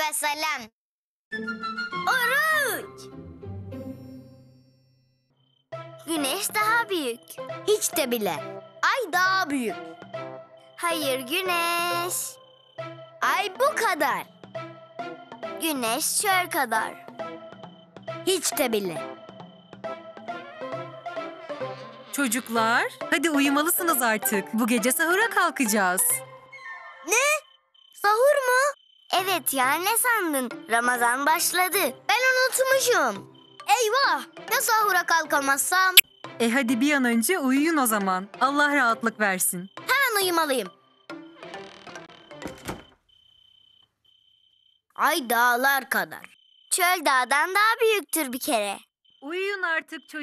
ve sellem. Oruç! Güneş daha büyük. Hiç de bile. Ay daha büyük. Hayır güneş. Ay bu kadar. Güneş çöl kadar. Hiç de bile. Çocuklar, hadi uyumalısınız artık. Bu gece sahura kalkacağız. Sahur mu? Evet ya, ne sandın? Ramazan başladı. Ben unutmuşum. Eyvah! Ya sahura kalkamazsam? Hadi bir an önce uyuyun o zaman. Allah rahatlık versin. Hemen uyumalıyım. Ay dağlar kadar. Çöl dağdan daha büyüktür bir kere. Uyuyun artık çocuklar.